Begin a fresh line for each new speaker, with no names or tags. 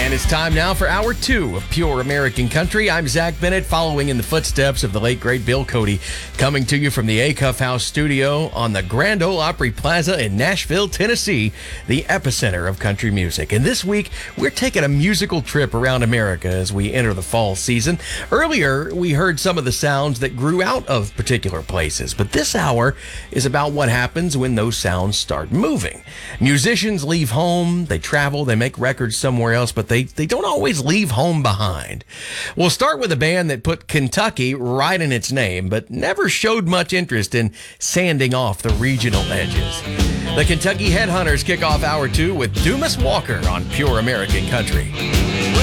And it's time now for Hour 2 of Pure American Country. I'm Zach Bennett, following in the footsteps of the late, great Bill Cody, coming to you from the Acuff House studio on the Grand Ole Opry Plaza in Nashville, Tennessee, the epicenter of country music. And this week, we're taking a musical trip around America as we enter the fall season. Earlier, we heard some of the sounds that grew out of particular places, but this hour is about what happens when those sounds start moving. Musicians leave home, they travel, they make records somewhere else, but they don't always leave home behind. We'll start with a band that put Kentucky right in its name, but never showed much interest in sanding off the regional edges. The Kentucky Headhunters kick off Hour 2 with Dumas Walker on Pure American Country.